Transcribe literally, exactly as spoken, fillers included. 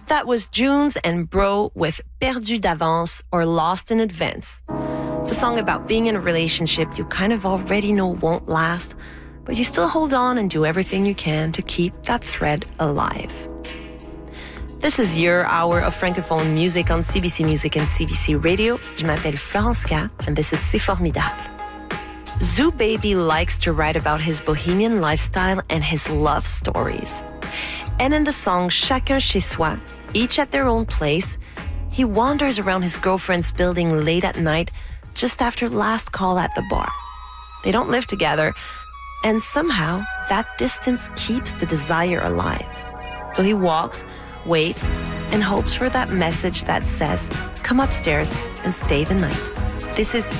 That was Junes and Bro with Perdu d'avance or Lost in Advance. It's a song about being in a relationship you kind of already know won't last, but you still hold on and do everything you can to keep that thread alive. This is your hour of Francophone music on C B C Music and C B C Radio. Je m'appelle Florence K, and this is C'est Formidable. Zoo Baby likes to write about his bohemian lifestyle and his love stories. And in the song Chacun chez soi, each at their own place, he wanders around his girlfriend's building late at night just after last call at the bar. They don't live together, and somehow that distance keeps the desire alive. So he walks, waits, and hopes for that message that says, come upstairs and stay the night. This is